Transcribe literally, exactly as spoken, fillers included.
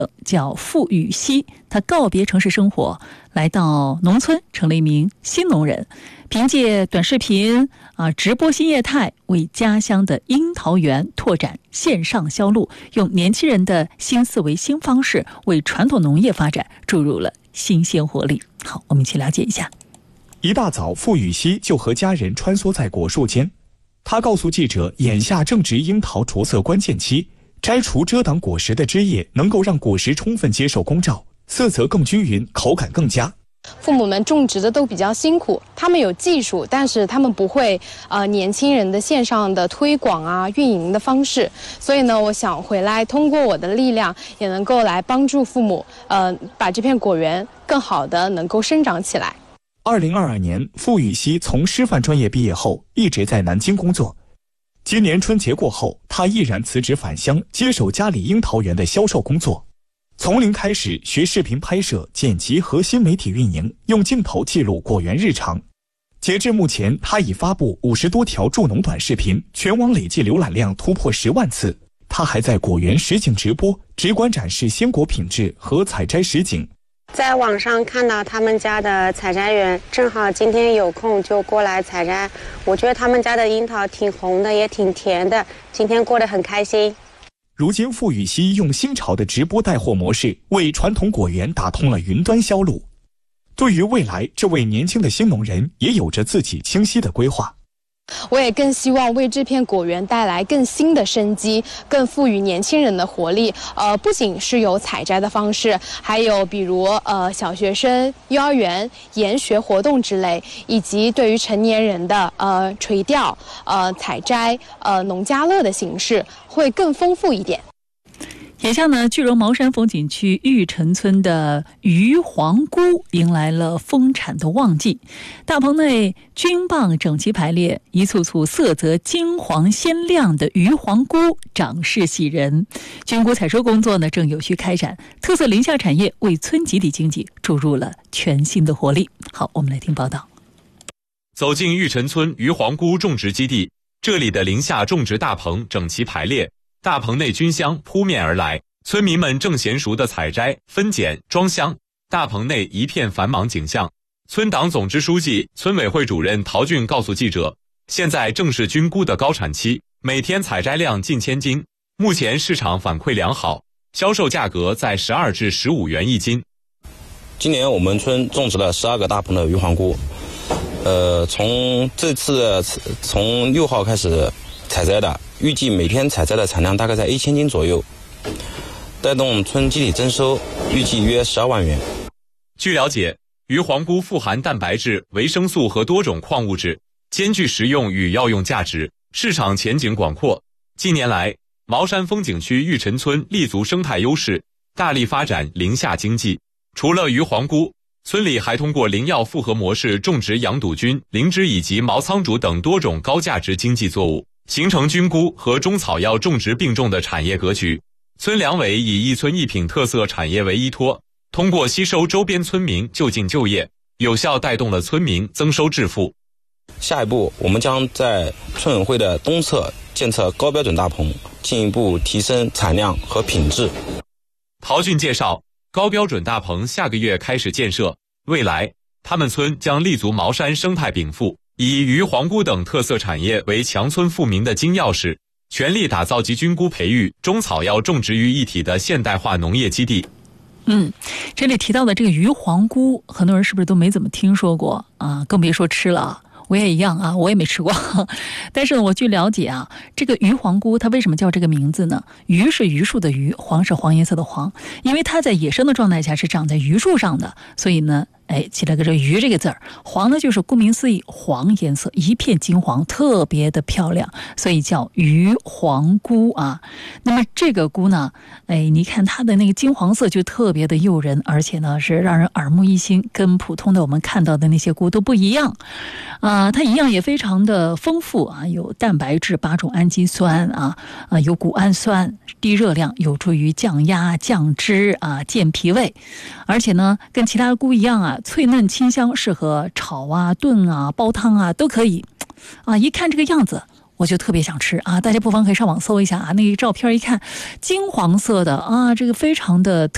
叫傅雨熙，他告别城市生活，来到农村，成了一名新农人。凭借短视频啊直播新业态，为家乡的樱桃园拓展线上销路，用年轻人的新思维、新方式，为传统农业发展注入了新鲜活力。好，我们一起了解一下。 一大早，傅雨熙就和家人穿梭在果树间。他告诉记者，眼下正值樱桃着色关键期，摘除遮挡果实的枝叶，能够让果实充分接受光照，色泽更均匀，口感更佳。 父母们种植的都比较辛苦，他们有技术，但是他们不会呃年轻人的线上的推广啊、运营的方式。所以呢，我想回来通过我的力量，也能够来帮助父母，呃，把这片果园更好的能够生长起来。 二零二二年，傅雨熙从师范专业毕业后，一直在南京工作。今年春节过后，他毅然辞职返乡，接手家里樱桃园的销售工作。从零开始学视频拍摄、剪辑和新媒体运营，用镜头记录果园日常。截至目前，他已发布五十多条助农短视频，全网累计浏览量突破十万次。他还在果园实景直播，直观展示鲜果品质和采摘实景。 在网上看到他们家的采摘园，正好今天有空就过来采摘。我觉得他们家的樱桃挺红的，也挺甜的，今天过得很开心。 如今，傅雨熙用新潮的直播带货模式，为传统果园打通了云端销路。对于未来，这位年轻的新农人也有着自己清晰的规划。 我也更希望为这片果园带来更新的生机，更赋予年轻人的活力。呃，不仅是有采摘的方式，还有比如呃小学生、幼儿园研学活动之类，以及对于成年人的呃垂钓、呃采摘、呃农家乐的形式，会更丰富一点。 眼下呢，句容茅山风景区玉城村的鱼黄菇迎来了丰产的旺季，大棚内菌棒整齐排列，一簇簇色泽金黄鲜亮的鱼黄菇长势喜人。菌菇采收工作呢正有序开展，特色林下产业为村集体经济注入了全新的活力。好，我们来听报道。 走进玉城村鱼黄菇种植基地，这里的林下种植大棚整齐排列，大棚内菌香扑面而来，村民们正娴熟地采摘、分拣、装箱，大棚内一片繁忙景象。村党总支书记、村委会主任陶俊告诉记者，现在正是菌菇的高产期，每天采摘量近千斤，目前市场反馈良好，销售价格在十二至十五元一斤。 今年我们村种植了十二个大棚的鱼黄菇，呃，从这次从六号开始采摘的，预计每天采摘的产量大概在一千斤左右，带动村集体增收，预计约十二万元。 据了解，鱼黄菇富含蛋白质、维生素和多种矿物质，兼具食用与药用价值，市场前景广阔。近年来，茅山风景区玉城村立足生态优势，大力发展林下经济。除了鱼黄菇，村里还通过林药复合模式种植洋肚菌、灵芝以及毛苍竹等多种高价值经济作物，形成菌菇和中草药种植并重的产业格局。村两委以一村一品特色产业为依托，通过吸收周边村民就近就业，有效带动了村民增收致富。 下一步，我们将在村委会的东侧建设高标准大棚，进一步提升产量和品质。 陶俊介绍，高标准大棚下个月开始建设，未来他们村将立足茅山生态禀赋，以鱼黄菇等特色产业为强村富民的金钥匙，全力打造集菌菇培育、中草药种植于一体的现代化农业基地。 嗯，这里提到的这个鱼黄菇，很多人是不是都没怎么听说过啊？更别说吃了。我也一样啊，我也没吃过。但是呢，我据了解啊，这个鱼黄菇它为什么叫这个名字呢？鱼是榆树的榆，黄是黄颜色的黄，因为它在野生的状态下是长在榆树上的，所以呢，哎，起了个这鱼这个字儿。黄呢就是顾名思义，黄颜色，一片金黄，特别的漂亮，所以叫鱼黄菇啊。那么这个菇呢，哎，你看它的那个金黄色就特别的诱人，而且呢是让人耳目一新，跟普通的我们看到的那些菇都不一样啊。它营养也非常的丰富啊，有蛋白质、八种氨基酸啊，啊有谷氨酸，低热量，有助于降压、降脂啊，健脾胃。而且呢，跟其他的菇一样啊，脆嫩清香，适合炒啊、炖啊、煲汤啊都可以。啊，一看这个样子，我就特别想吃啊！大家不妨可以上网搜一下啊，那个照片一看，金黄色的啊，这个非常的特